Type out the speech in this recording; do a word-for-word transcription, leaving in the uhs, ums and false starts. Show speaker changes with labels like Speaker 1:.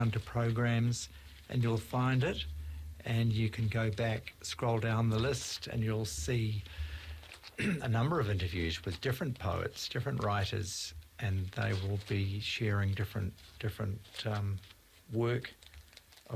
Speaker 1: under programs and you'll find it, and you can go back, scroll down the list, and you'll see a number of interviews with different poets, different writers, and they will be sharing different different um, work